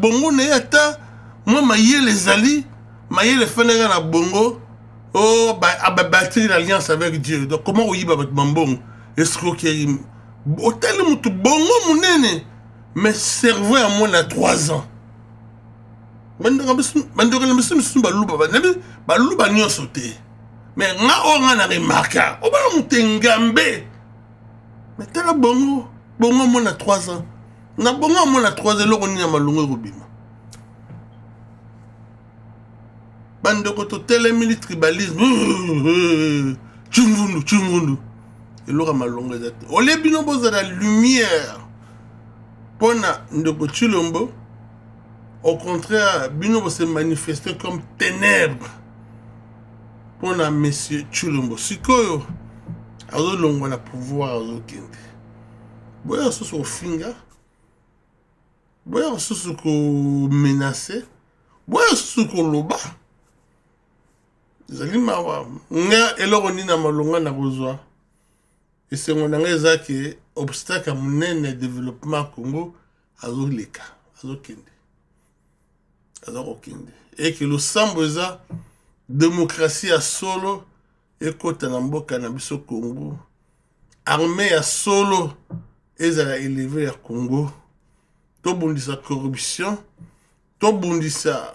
bongo na yata moi mayele ezali mayele fenega na bongo oh bâtir l'alliance avec Dieu. Donc comment oyiba bat mambongo escroquerie hôtel mutu bongo munene mais cerveau à moins de 3 ans. Bandora bisu baluba nyonso te. Mais nga na remarka o ba mutengambe. Mais tala bongo moins de 3 ans. Na bongo moins de 3 ans loko ni malungu robima. Bandoko to telemili tribalisme. Chungundu. Et loko malungu ezate. Ole bino boza la lumière. Pona ndoko Chilombo. Au contraire, bino se manifester comme ténèbres. Pona monsieur Chilombo. Sikoyo azo longo na pouvoir azo kende. Boya soso ofinga. Boya soso ko menacer. Boya soso ko loba. Zali mawa. Nga eloko ni na malonga na kozwa. Esengo na ngeza ke obstacle munene développement Congo azo leka, azo kende. Et que le samboza démocratie à solo et kota na mboka na biso Congo. Armée à solo ezala élevé à Congo. To bundisa corruption, to bundisa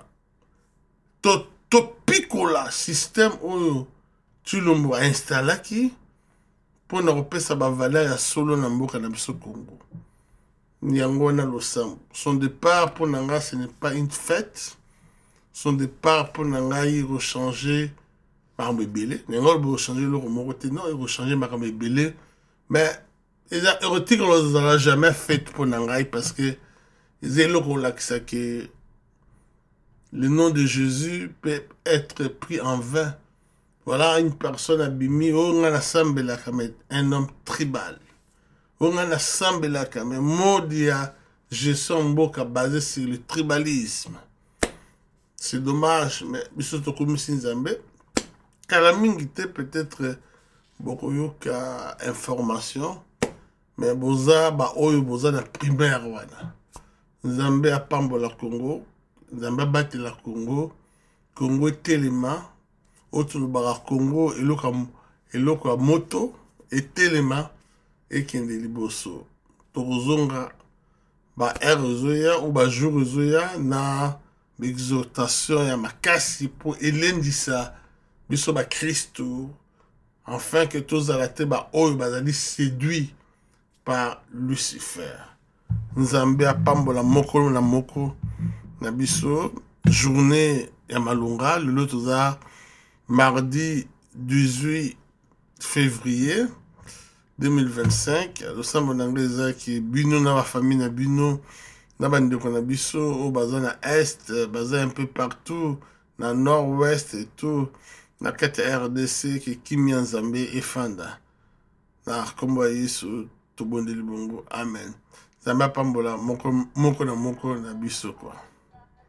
to pikola système oyo Chilombo a installé qui pour na repesa ba valeur ya solo na mboka na biso Congo. Nyangona Losam. Son départ pour Nanga, ce n'est pas une fête. Son départ pour Nanga, il va changer par Mébélé. Nanga, il va changer le Romoroté. Non, il va changer par Mébélé. Mais, les érotiques, on ne l'a jamais fait pour Nanga parce que les éloquents que le nom de Jésus peut être pris en vain. Voilà une personne abîmée. On a un homme tribal. On a assemblé la caméra, Modia, gestion mboka basé sur le tribalisme. C'est dommage, mais biso comme Sinzambe, Kalamingi peut-être beaucoup yoka information, mais boza ba oyo boza na primaire wana. Nzambe a pambola Congo, Nzambe a bâti la Congo, Congo telema, autour bara Congo eloko a moto et telema. Et kende liboso tozonga ba erozoya ou ba jourzoya na exhortation ya makasi pour elendisa biso ba Christo afin que tous arrêtés ba oyo bazali séduit par Lucifer. Nzambe apambola moko na moko na biso journée ya malunga le toza mardi 18 février 2025, le sambo n'anglais qui bino na ma famille na bino na bandeko na biso au bazin na est, bazin un peu partout na nord-ouest et tout na kati RDC qui kimia Nzambe et fanda na kombo Yesu to bondeli bongo amen. Nzambe pambola moko na biso quoi.